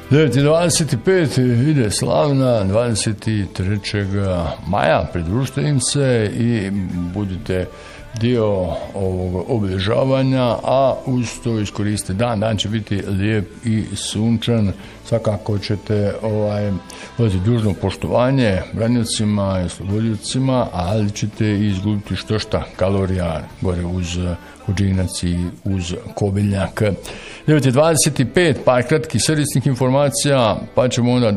9:25 ide slavna 23. maja, pridružite im se i budite dio ovog obilježavanja, a uz to iskoristite dan će biti lijep i sunčan. Svakako ćete voditi dužno poštovanje branjocima i slobodljivcima, ali ćete izgubiti što šta kalorija gore uz Huđinac i uz Kobiljnjak. 9:25, par kratkih servisnih informacija, pa ćemo onda